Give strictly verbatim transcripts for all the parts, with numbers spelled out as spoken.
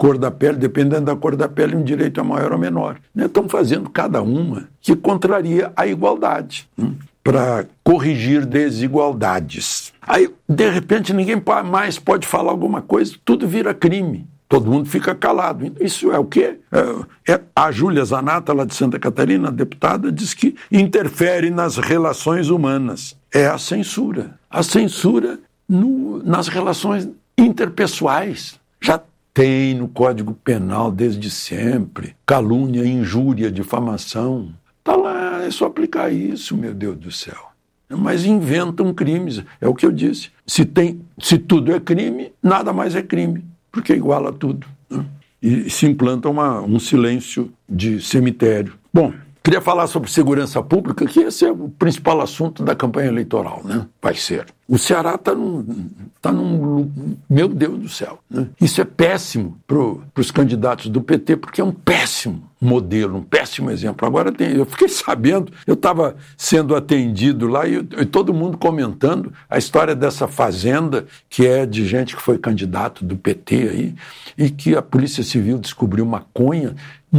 cor da pele, dependendo da cor da pele, um direito é maior ou menor. Estão fazendo cada uma que contraria a igualdade, né? Para corrigir desigualdades. Aí, de repente, ninguém mais pode falar alguma coisa, tudo vira crime. Todo mundo fica calado. Isso é o quê? É, é, a Júlia Zanata, lá de Santa Catarina, deputada, diz que interfere nas relações humanas. É a censura. A censura no, nas relações interpessoais. Já tem no Código Penal desde sempre. Calúnia, injúria, difamação. Está lá, é só aplicar isso, meu Deus do céu. Mas inventam crimes. É o que eu disse. Se, tem, se tudo é crime, nada mais é crime. Porque iguala tudo, né? E se implanta uma, um silêncio de cemitério. Bom, queria falar sobre segurança pública, que esse é o principal assunto da campanha eleitoral, né? Vai ser. O Ceará está num, tá num... Meu Deus do céu, né? Isso é péssimo para os candidatos do P T, porque é um péssimo modelo, um péssimo exemplo. Agora tem, eu fiquei sabendo, eu estava sendo atendido lá e, e todo mundo comentando a história dessa fazenda, que é de gente que foi candidato do P T aí, e que a Polícia Civil descobriu maconha,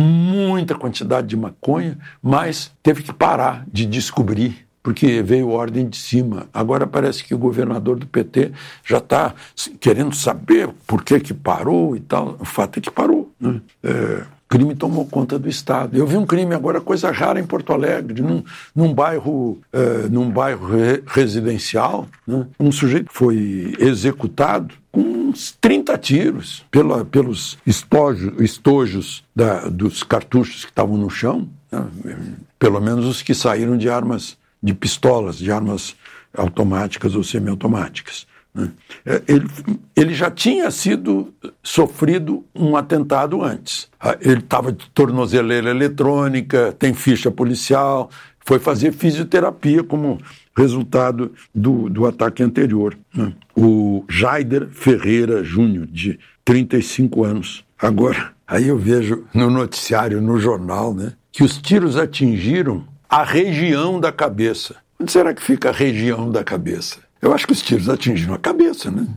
muita quantidade de maconha, mas teve que parar de descobrir, porque veio ordem de cima. Agora parece que o governador do P T já está querendo saber por que que parou e tal. O fato é que parou, né? É, o crime tomou conta do Estado. Eu vi um crime agora, coisa rara, em Porto Alegre, num, num bairro, é, num bairro re, residencial, né? Um sujeito foi executado com uns trinta tiros pela, pelos estojos, estojos da, dos cartuchos que estavam no chão, né? Pelo menos os que saíram de armas, de pistolas, de armas automáticas ou semiautomáticas, né? Ele, ele já tinha sido sofrido um atentado antes. Ele estava de tornozeleira eletrônica, tem ficha policial, foi fazer fisioterapia como resultado do, do ataque anterior, né? O Jaider Ferreira Júnior, de trinta e cinco anos. Agora, aí eu vejo no noticiário, no jornal, né, que os tiros atingiram a região da cabeça. Onde será que fica a região da cabeça? Eu acho que os tiros atingiram a cabeça, né?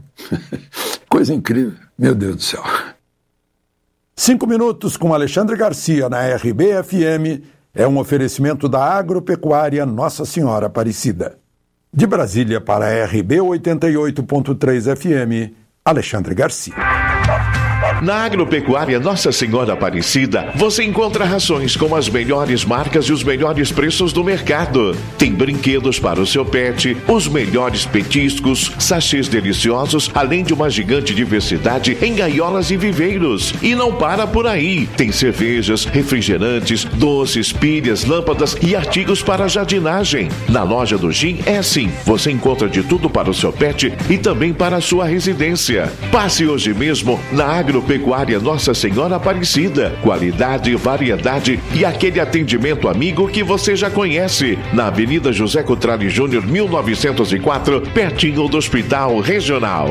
Coisa incrível. Meu Deus do céu. Cinco minutos com Alexandre Garcia na R B F M é um oferecimento da Agropecuária Nossa Senhora Aparecida. De Brasília para a R B oitenta e oito ponto três F M, Alexandre Garcia. Na Agropecuária Nossa Senhora Aparecida, você encontra rações com as melhores marcas e os melhores preços do mercado. Tem brinquedos para o seu pet, os melhores petiscos, sachês deliciosos, além de uma gigante diversidade em gaiolas e viveiros. E não para por aí. Tem cervejas, refrigerantes, doces, pilhas, lâmpadas e artigos para jardinagem. Na loja do Gin é assim. Você encontra de tudo para o seu pet e também para a sua residência. Passe hoje mesmo na Agropecuária Agropecuária Nossa Senhora Aparecida. Qualidade, variedade e aquele atendimento amigo que você já conhece. Na Avenida José Cotrali Júnior, mil novecentos e quatro, pertinho do Hospital Regional.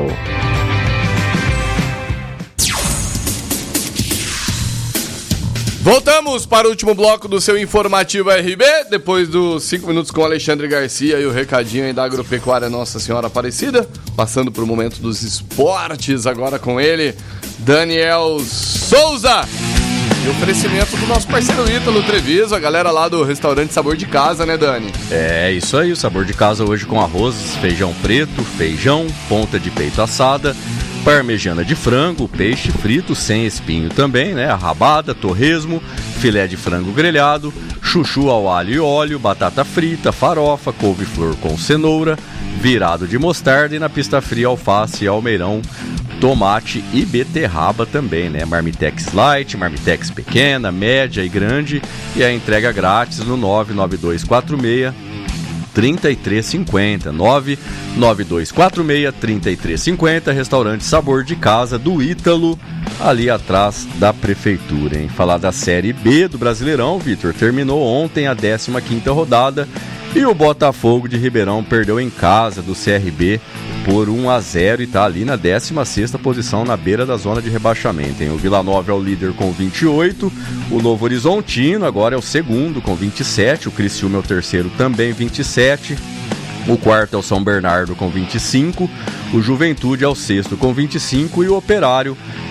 Voltamos para o último bloco do seu informativo R B, depois dos cinco minutos com Alexandre Garcia e o recadinho aí da Agropecuária Nossa Senhora Aparecida, passando para o momento dos esportes, agora com ele, Daniel Souza. E oferecimento do nosso parceiro Ítalo Treviso, a galera lá do restaurante Sabor de Casa, né, Dani? É, isso aí, o Sabor de Casa hoje com arroz, feijão preto, feijão, ponta de peito assada, parmegiana de frango, peixe frito sem espinho também, né? A rabada, torresmo, filé de frango grelhado, chuchu ao alho e óleo, batata frita, farofa, couve-flor com cenoura, virado de mostarda e na pista fria alface, almeirão, tomate e beterraba também, né? Marmitex Light, Marmitex pequena, média e grande, e a entrega grátis no nove nove dois quatro seis trinta e três cinquenta, nove nove dois quatro seis trinta e três cinquenta, restaurante Sabor de Casa do Ítalo, ali atrás da prefeitura, hein? Falar da Série B do Brasileirão, Vitor, terminou ontem a décima quinta rodada e o Botafogo de Ribeirão perdeu em casa do C R B por um a zero e está ali na décima sexta posição, na beira da zona de rebaixamento, hein? O Vila Nova é o líder com vinte e oito, o Novo Horizontino agora é o segundo com vinte e sete, o Criciúma é o terceiro também vinte e sete, o quarto é o São Bernardo com vinte e cinco, o Juventude é o sexto com vinte e cinco e o Operário